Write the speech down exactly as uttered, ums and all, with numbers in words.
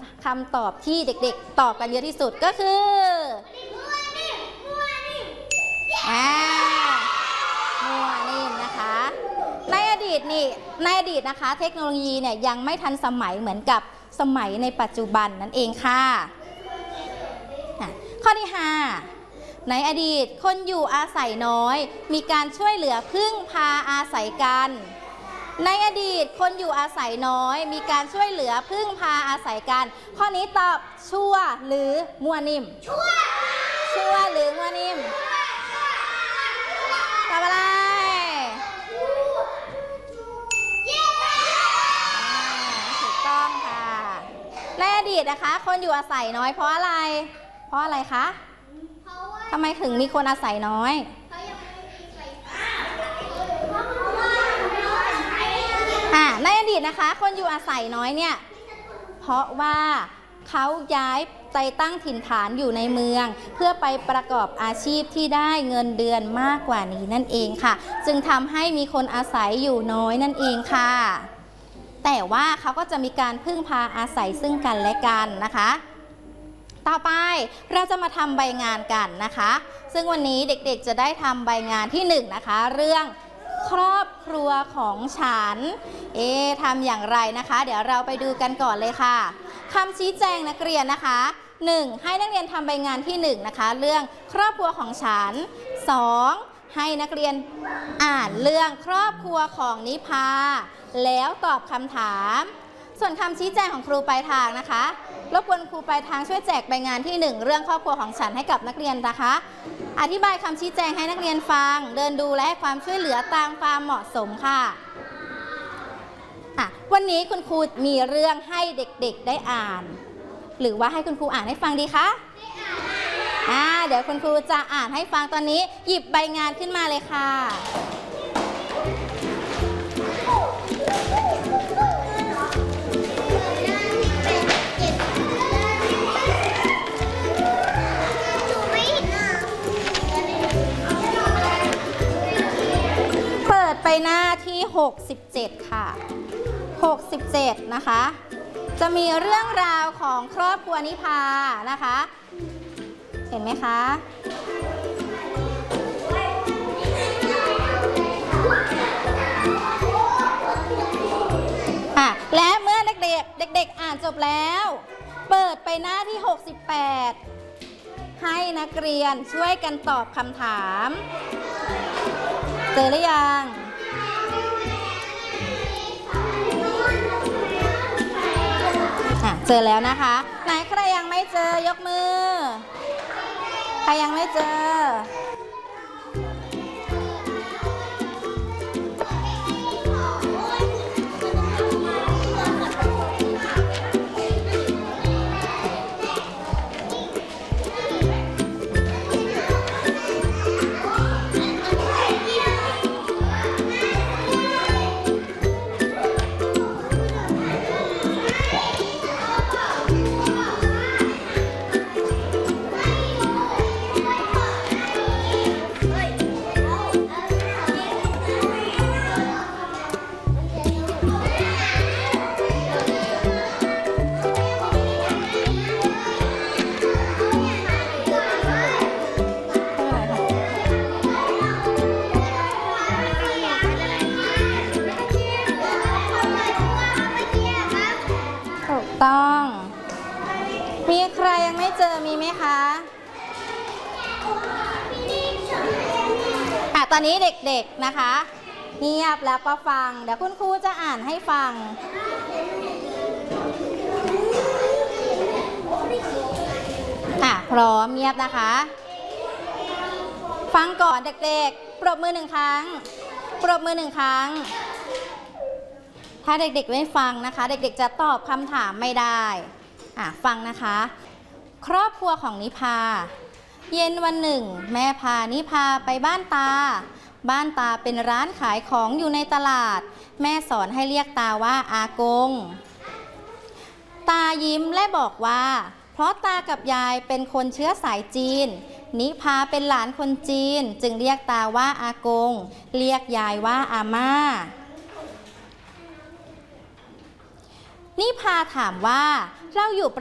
คำตอบที่เด็กๆตอบกันเยอะที่สุดก็คืออ่ามัวนิ่มนะคะในอดีตนี่ในอดีตนะคะเทคโนโลยีเนี่ยยังไม่ทันสมัยเหมือนกับสมัยในปัจจุบันนั่นเองค่ะข้อที่ห้าในอดีตคนอยู่อาศัยน้อยมีการช่วยเหลือพึ่งพาอาศัยกันในอดีตคนอยู่อาศัยน้อยมีการช่วยเหลือพึ่งพาอาศัยกันข้อนี้ตอบชั่วหรือมัวนิ่มชั่วชั่วหรือมัวนิ่มตอบอะไรถูกต้องค่ะในอดีตนะคะคนอยู่อาศัยน้อยเพราะอะไรเพราะอะไรคะทำไมถึงมีคนอาศัยน้อยอ่าในอดีตนะคะคนอยู่อาศัยน้อยเนี่ยเพราะว่าเขาย้ายไปตั้งถิ่นฐานอยู่ในเมืองเพื่อไปประกอบอาชีพที่ได้เงินเดือนมากกว่านี้นั่นเองค่ะจึงทำให้มีคนอาศัยอยู่น้อยนั่นเองค่ะแต่ว่าเขาก็จะมีการพึ่งพาอาศัยซึ่งกันและกันนะคะต่อไปเราจะมาทำใบงานกันนะคะซึ่งวันนี้เด็กๆจะได้ทำใบงานที่หนึ่งนะคะเรื่องครอบครัวของฉันเอ๊ะทำอย่างไรนะคะเดี๋ยวเราไปดูกันก่อนเลยค่ะคำชี้แจงนักเรียนนะคะหนึ่งให้นักเรียนทำใบงานที่หนึ่งนะคะเรื่องครอบครัวของฉันสองให้นักเรียนอ่านเรื่องครอบครัวของนิพาแล้วตอบคำถามส่วนคำชี้แจงของครูปลายทางนะคะรบกวนครูปลายทางช่วยแจกใบงานที่หนึ่งเรื่องครอบครัวของฉันให้กับนักเรียนนะคะอธิบายคำชี้แจงให้นักเรียนฟังเดินดูและให้ความช่วยเหลือตามความเหมาะสมค่ะอ่ะวันนี้คุณครูมีเรื่องให้เด็กๆได้อ่านหรือว่าให้คุณครูอ่านให้ฟังดีคะอ่าเดี๋ยวคุณครูจะอ่านให้ฟังตอนนี้หยิบใบงานขึ้นมาเลยค่ะไปหน้าที่หกสิบเจ็ดค่ะหกสิบเจ็ดนะคะจะมีเรื่องราวของครอบครัวนิพานะคะเห็นไหมคะอ่ะและเมื่อเด็กๆเด็กๆอ่านจบแล้วเปิดไปหน้าที่หกสิบแปดให้นักเรียนช่วยกันตอบคำถามเจอหรือยังเจอแล้วนะคะไหนใครยังไม่เจอยกมือใครยังไม่เจอต้องมีใครยังไม่เจอมีไหมคะอ่ะตอนนี้เด็กๆนะคะเงียบแล้วก็ฟังเดี๋ยวคุณครูจะอ่านให้ฟังอ่ะพร้อมเงียบนะคะฟังก่อนเด็กๆปรบมือหนึ่งครั้งปรบมือหนึ่งครั้งถ้าเด็กๆไม่ฟังนะคะเด็กๆจะตอบคำถามไม่ได้อ่ะฟังนะคะครอบครัวของนิพาเย็นวันหนึ่งแม่พานิพาไปบ้านตาบ้านตาเป็นร้านขายของอยู่ในตลาดแม่สอนให้เรียกตาว่าอากงตายิ้มและบอกว่าเพราะตากับยายเป็นคนเชื้อสายจีนนิพาเป็นหลานคนจีนจึงเรียกตาว่าอากงเรียกยายว่าอาม่านิพาถามว่าเราอยู่